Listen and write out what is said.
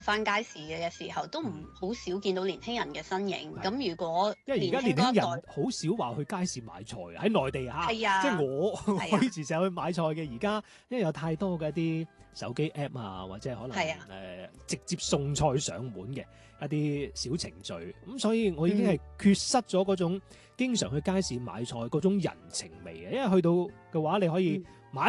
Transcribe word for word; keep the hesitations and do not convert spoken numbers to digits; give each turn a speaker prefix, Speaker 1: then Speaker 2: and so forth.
Speaker 1: 翻街市嘅時候，都唔好少見到年輕人嘅身影。咁、
Speaker 2: 係
Speaker 1: 如果
Speaker 2: 因為而家
Speaker 1: 年輕嗰一代
Speaker 2: 年輕人好少話去街市買菜喺內地嚇，
Speaker 1: 係啊
Speaker 2: 即係我
Speaker 1: 係啊
Speaker 2: 我以前成日去買菜嘅，而家因為有太多嘅一啲手機 app 啊，或者可能誒、
Speaker 1: 係啊
Speaker 2: 呃、直接送菜上門嘅一啲小程序，咁所以我已經係缺失咗嗰種經常去街市買菜嗰種人情味嘅，因為去到嘅話你可以